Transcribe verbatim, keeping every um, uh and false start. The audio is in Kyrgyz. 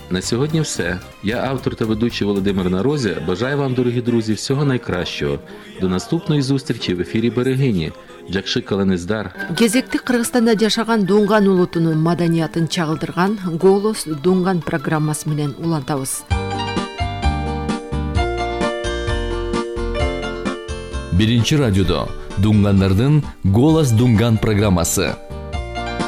На сьогодні все. Я, автор та ведучий Володимир Нарозя, бажаю вам, дорогі друзі, всього найкращого. До наступної зустрічі в ефірі «Берегині». Жакшы кылыңыздар. Кезекті Қырғызстанда жашаған Дуңган улутунун маданиятын чагылдырган «Голос Дуңган» программасы менен улантабыз. Биринчи радиодо Дуңгандардын «Голос Дуңган» программасы.